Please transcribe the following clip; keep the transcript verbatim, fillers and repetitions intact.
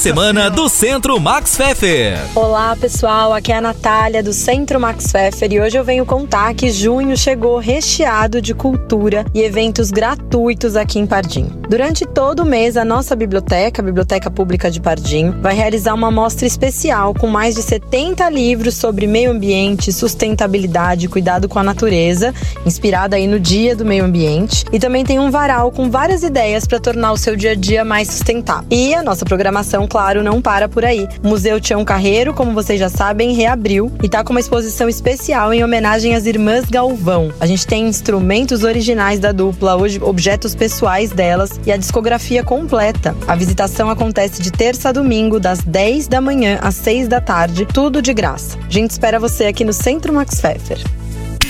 Semana do Centro Max Pfeffer. Olá pessoal, aqui é a Natália do Centro Max Pfeffer e hoje eu venho contar que junho chegou recheado de cultura e eventos gratuitos aqui em Pardinho. Durante todo o mês, a nossa biblioteca, a Biblioteca Pública de Pardinho, vai realizar uma mostra especial com mais de setenta livros sobre meio ambiente, sustentabilidade e cuidado com a natureza, inspirada aí no Dia do Meio Ambiente. E também tem um varal com várias ideias para tornar o seu dia a dia mais sustentável. E a nossa programação, claro, não para por aí. O Museu Tião Carreiro, como vocês já sabem, reabriu e tá com uma exposição especial em homenagem às Irmãs Galvão. A gente tem instrumentos originais da dupla, objetos pessoais delas e a discografia completa. A visitação acontece de terça a domingo, das dez da manhã às seis da tarde, tudo de graça. A gente espera você aqui no Centro Max Pfeffer.